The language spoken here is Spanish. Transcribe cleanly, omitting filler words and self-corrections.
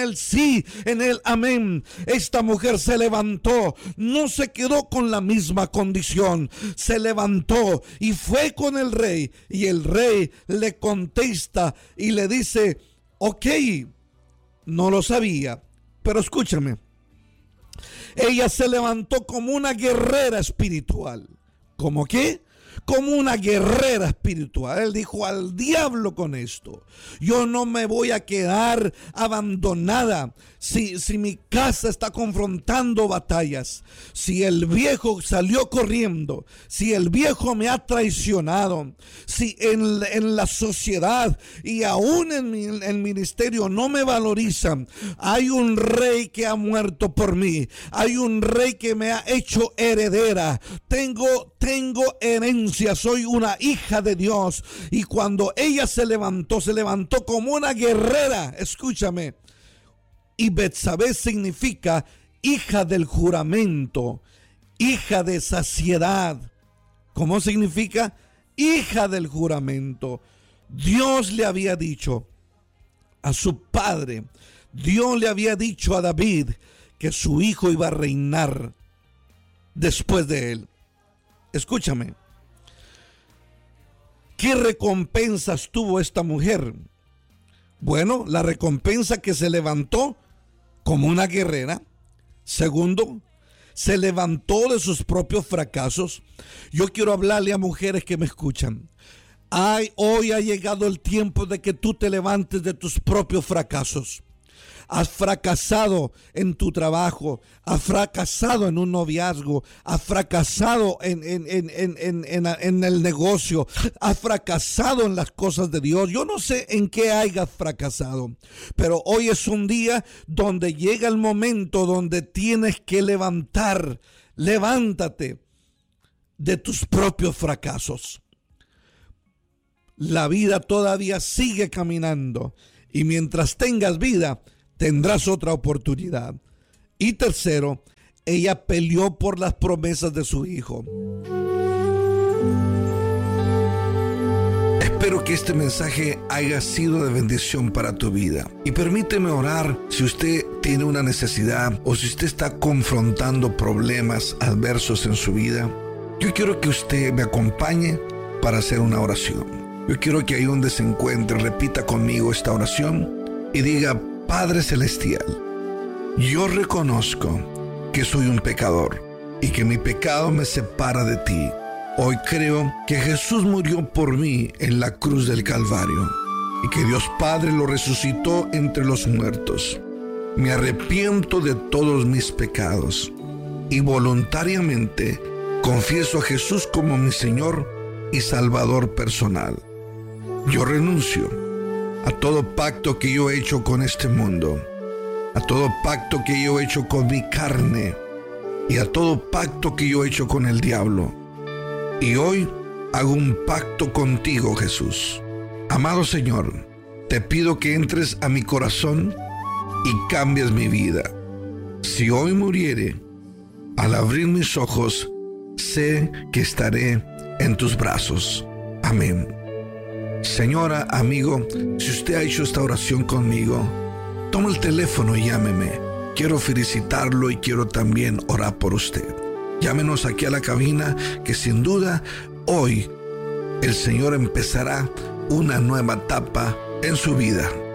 el sí, en el amén. Esta mujer se levantó, no se quedó con la misma condición, se levantó y fue con el rey, y el rey le contesta y le dice: ok, no lo sabía, pero escúchame. Ella se levantó como una guerrera espiritual. ¿Cómo qué? Como una guerrera espiritual. Él dijo: al diablo con esto. Yo no me voy a quedar abandonada. Si mi casa está confrontando batallas, si el viejo salió corriendo, si el viejo me ha traicionado, si en la sociedad y aún en el ministerio no me valorizan, hay un rey que ha muerto por mí, hay un rey que me ha hecho heredera, tengo herencia, soy una hija de Dios. Y cuando ella se levantó como una guerrera. Escúchame. Y Betsabé significa hija del juramento, hija de saciedad. ¿Cómo significa? Hija del juramento. Dios le había dicho a su padre, Dios le había dicho a David que su hijo iba a reinar después de él. Escúchame. ¿Qué recompensas tuvo esta mujer? Bueno, la recompensa que se levantó como una guerrera. Segundo, se levantó de sus propios fracasos. Yo quiero hablarle a mujeres que me escuchan. Hoy ha llegado el tiempo de que tú te levantes de tus propios fracasos. Has fracasado en tu trabajo, has fracasado en un noviazgo, has fracasado en el negocio, has fracasado en las cosas de Dios. Yo no sé en qué hayas fracasado, pero hoy es un día donde llega el momento donde tienes que levantar. Levántate de tus propios fracasos. La vida todavía sigue caminando y mientras tengas vida, tendrás otra oportunidad. Y tercero, ella peleó por las promesas de su hijo. Espero que este mensaje haya sido de bendición para tu vida. Y permíteme orar si usted tiene una necesidad o si usted está confrontando problemas adversos en su vida. Yo quiero que usted me acompañe para hacer una oración. Yo quiero que ahí donde se encuentre repita conmigo esta oración y diga: Padre Celestial, yo reconozco que soy un pecador y que mi pecado me separa de ti. Hoy creo que Jesús murió por mí en la cruz del Calvario y que Dios Padre lo resucitó entre los muertos. Me arrepiento de todos mis pecados y voluntariamente confieso a Jesús como mi Señor y Salvador personal. Yo renuncio a todo pacto que yo he hecho con este mundo, a todo pacto que yo he hecho con mi carne y a todo pacto que yo he hecho con el diablo. Y hoy hago un pacto contigo, Jesús. Amado Señor, te pido que entres a mi corazón y cambies mi vida. Si hoy muriere, al abrir mis ojos, sé que estaré en tus brazos. Amén. Señora, amigo, si usted ha hecho esta oración conmigo, toma el teléfono y llámeme. Quiero felicitarlo y quiero también orar por usted. Llámenos aquí a la cabina, que sin duda hoy el Señor empezará una nueva etapa en su vida.